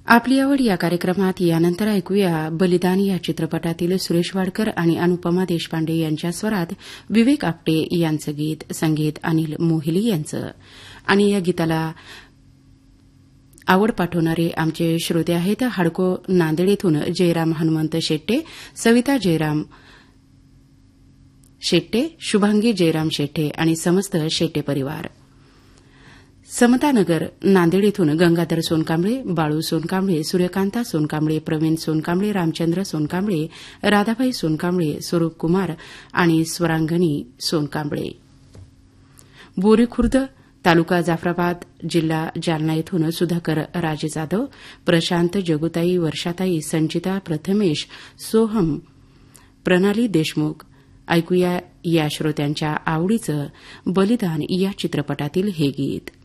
आपली आवड या कार्यक्रमात यानंतर ऐकूया बलिदान या चित्रपटातील सुरेश वाडकर आणि अनुपमा देशपांडे यांच्या स्वरात विवेक आपटे यांचं गीत, संगीत अनिल मोहिली यांचं. आणि या गीताला आवड पाठवणारे आमचे श्रोते आहेत हाडको नांदेड येथून जयराम हनुमंत शेट्टे, सविता जयराम शेट्टे, शुभांगी जयराम शेट्टे आणि समस्त शेट्टे परिवार. समतानगर नांदेड येथून गंगाधर सोनकांबळे, बाळू सोनकांबळे, सूर्यकांता सोनकांबळे, प्रवीण सोनकांबळे, रामचंद्र सोनकांबळे, राधाबाई सोनकांबळे, स्वरूप कुमार आणि स्वरांगणी सोनकांबळे. बोरीखुर्द तालुका जाफराबाद जिल्हा जालना येथून सुधाकर राजे जाधव, प्रशांत जगुताई, वर्षाताई, संचिता प्रथमेश, सोहम, प्रणाली देशमुख. ऐकूया या श्रोत्यांच्या आवडीचं बलिदान या चित्रपटातील हे गीत.